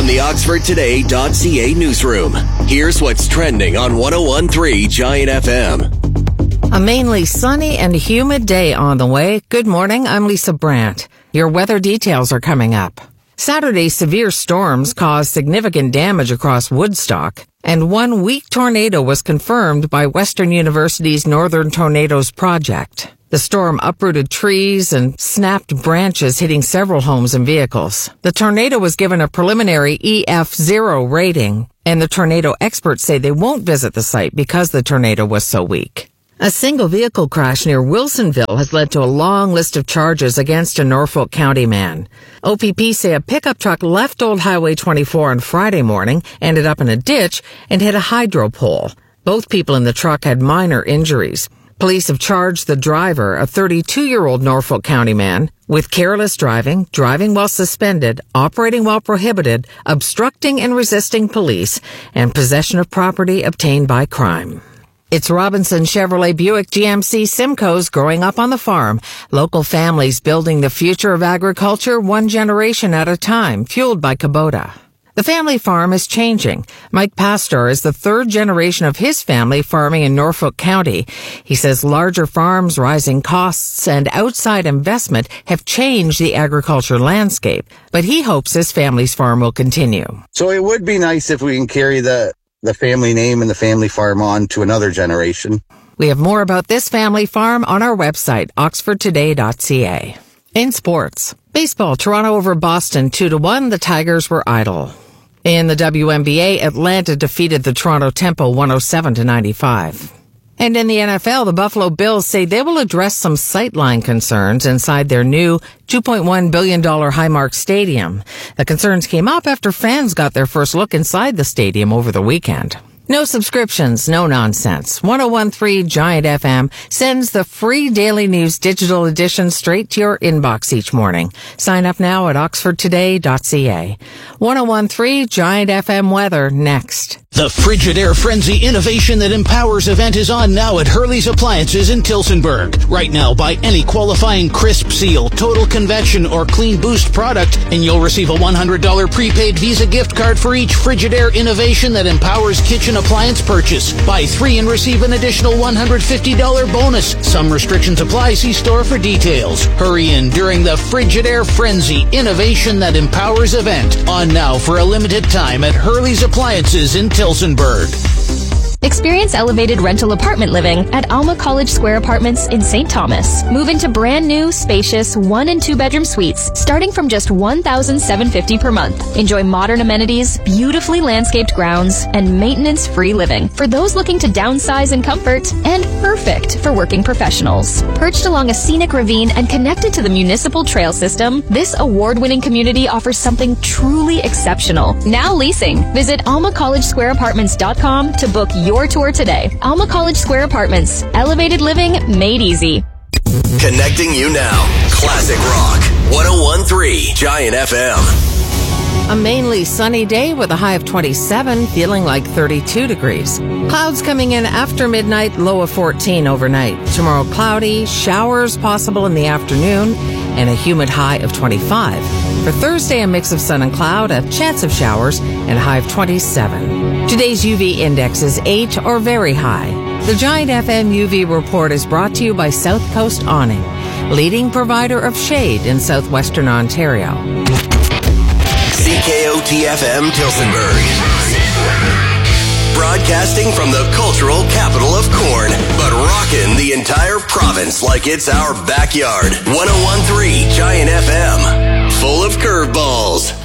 From the OxfordToday.ca newsroom, here's what's trending on 101.3 Giant FM. A mainly sunny and humid day on the way. Good morning, I'm Lisa Brandt. Your weather details are coming up. Saturday's severe storms caused significant damage across Woodstock, and one weak tornado was confirmed by Western University's Northern Tornadoes Project. The storm uprooted trees and snapped branches, hitting several homes and vehicles. The tornado was given a preliminary EF0 rating, and the tornado experts say they won't visit the site because the tornado was so weak. A single vehicle crash near Wilsonville has led to a long list of charges against a Norfolk County man. OPP say a pickup truck left Old Highway 24 on Friday morning, ended up in a ditch, and hit a hydro pole. Both people in the truck had minor injuries. Police have charged the driver, a 32-year-old Norfolk County man, with careless driving, driving while suspended, operating while prohibited, obstructing and resisting police, and possession of property obtained by crime. It's Robinson Chevrolet Buick GMC Simcoe's growing up on the farm. Local families building the future of agriculture one generation at a time, fueled by Kubota. The family farm is changing. Mike Pastor is the third generation of his family farming in Norfolk County. He says larger farms, rising costs, and outside investment have changed the agriculture landscape, but he hopes his family's farm will continue. So it would be nice if we can carry the family name and the family farm on to another generation. We have more about this family farm on our website, oxfordtoday.ca. In sports, baseball, Toronto over Boston 2-1, the Tigers were idle. In the WNBA, Atlanta defeated the Toronto Tempo 107-95. And in the NFL, the Buffalo Bills say they will address some sightline concerns inside their new $2.1 billion Highmark Stadium. The concerns came up after fans got their first look inside the stadium over the weekend. No subscriptions, no nonsense. 101.3 Giant FM sends the free daily news digital edition straight to your inbox each morning. Sign up now at oxfordtoday.ca. 101.3 Giant FM weather next. The Frigidaire Frenzy innovation that empowers event is on now at Hurley's Appliances in Tillsonburg. Right now, buy any qualifying Crisp Seal, Total Convection, or Clean Boost product, and you'll receive a $100 prepaid Visa gift card for each Frigidaire innovation that empowers kitchen appliance purchase. Buy 3 and receive an additional $150 bonus. Some restrictions apply. See store for details. Hurry in during the Frigidaire Frenzy innovation that empowers event. On now for a limited time at Hurley's Appliances in Tillsonburg. Experience elevated rental apartment living at Alma College Square Apartments in St. Thomas. Move into brand new, spacious 1- and 2-bedroom suites starting from just $1,750 per month. Enjoy modern amenities, beautifully landscaped grounds, and maintenance-free living for those looking to downsize in comfort, and perfect for working professionals. Perched along a scenic ravine and connected to the municipal trail system, this award-winning community offers something truly exceptional. Now leasing. Visit almacollegesquareapartments.com to book your tour today. Alma College Square Apartments. Elevated living made easy. Connecting you now. Classic Rock. 101.3 Giant FM. A mainly sunny day with a high of 27, feeling like 32 degrees. Clouds coming in after midnight, low of 14 overnight. Tomorrow cloudy, showers possible in the afternoon, and a humid high of 25. For Thursday, a mix of sun and cloud, a chance of showers, and a high of 27. Today's UV index is 8 or very high. The Giant FM UV report is brought to you by South Coast Awning, leading provider of shade in southwestern Ontario. CKOT-FM Tillsonburg. Broadcasting from the cultural capital of corn, but rocking the entire province like it's our backyard. 101.3 Giant FM. Full of curveballs.